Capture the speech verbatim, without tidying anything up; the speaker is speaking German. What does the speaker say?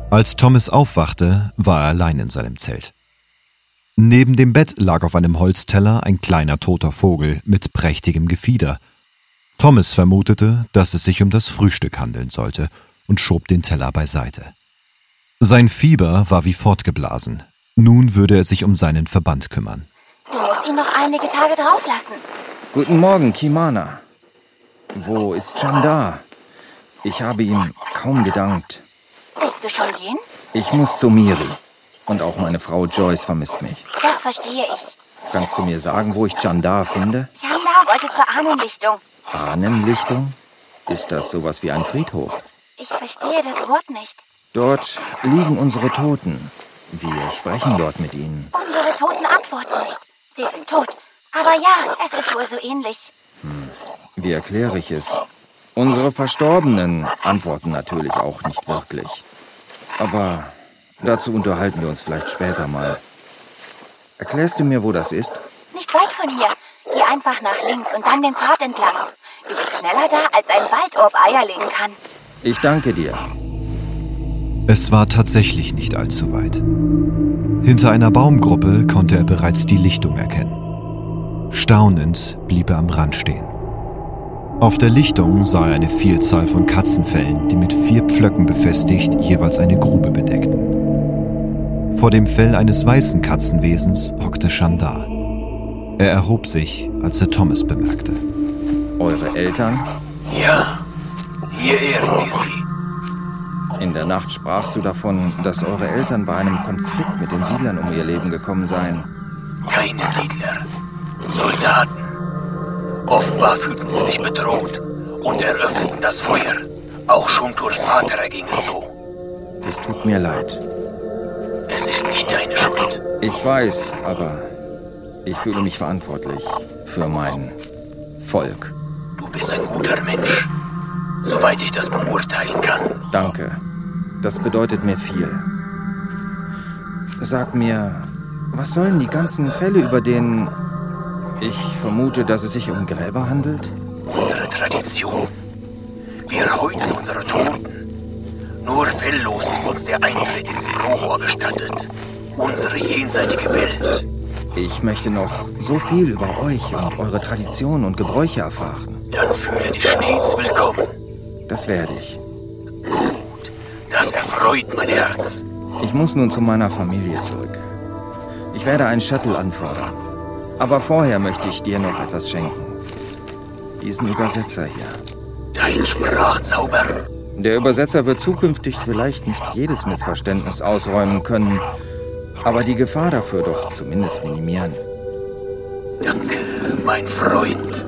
Als Thomas aufwachte, war er allein in seinem Zelt. Neben dem Bett lag auf einem Holzteller ein kleiner toter Vogel mit prächtigem Gefieder. Thomas vermutete, dass es sich um das Frühstück handeln sollte und schob den Teller beiseite. Sein Fieber war wie fortgeblasen. Nun würde er sich um seinen Verband kümmern. Du musst ihn noch einige Tage drauflassen. Guten Morgen, Kimana. Wo ist Chandar? Ich habe ihm kaum gedankt. Willst du schon gehen? Ich muss zu Miri. Und auch meine Frau Joyce vermisst mich. Das verstehe ich. Kannst du mir sagen, wo ich Chandar finde? Chandar wollte zur Ahnenlichtung. Ahnenlichtung? Ist das sowas wie ein Friedhof? Ich verstehe das Wort nicht. Dort liegen unsere Toten. Wir sprechen dort mit ihnen. Unsere Toten antworten nicht. Sie sind tot. Aber ja, es ist wohl so ähnlich. Hm. Wie erkläre ich es? Unsere Verstorbenen antworten natürlich auch nicht wirklich. Aber dazu unterhalten wir uns vielleicht später mal. Erklärst du mir, wo das ist? Nicht weit von hier. Geh einfach nach links und dann den Pfad entlang. Du bist schneller da, als ein Waldorb Eier legen kann. Ich danke dir. Es war tatsächlich nicht allzu weit. Hinter einer Baumgruppe konnte er bereits die Lichtung erkennen. Staunend blieb er am Rand stehen. Auf der Lichtung sah er eine Vielzahl von Katzenfellen, die mit vier Pflöcken befestigt jeweils eine Grube bedeckten. Vor dem Fell eines weißen Katzenwesens hockte Chandar. Er erhob sich, als er Thomas bemerkte. Eure Eltern? Ja, hier ehren wir sie. In der Nacht sprachst du davon, dass eure Eltern bei einem Konflikt mit den Siedlern um ihr Leben gekommen seien. Keine Siedler, Soldaten. Offenbar fühlten sie sich bedroht und eröffneten das Feuer. Auch Shunturs Vater erging es so. Es tut mir leid. Es ist nicht deine Schuld. Ich weiß, aber ich fühle mich verantwortlich für mein Volk. Du bist ein guter Mensch, soweit ich das beurteilen kann. Danke. Das bedeutet mir viel. Sag mir, was sollen die ganzen Fälle, über denen ich vermute, dass es sich um Gräber handelt? Unsere Tradition. Wir häuten unsere Toten. Nur felllos ist uns der Eintritt ins Brohor gestattet. Unsere jenseitige Welt. Ich möchte noch so viel über euch und eure Traditionen und Gebräuche erfahren. Dann fühle dich stets willkommen. Das werde ich. Gut, das erfreut mein Herz. Ich muss nun zu meiner Familie zurück. Ich werde einen Shuttle anfordern. Aber vorher möchte ich dir noch etwas schenken. Diesen Übersetzer hier. Dein Sprachzauber? Der Übersetzer wird zukünftig vielleicht nicht jedes Missverständnis ausräumen können, aber die Gefahr dafür doch zumindest minimieren. Danke, mein Freund.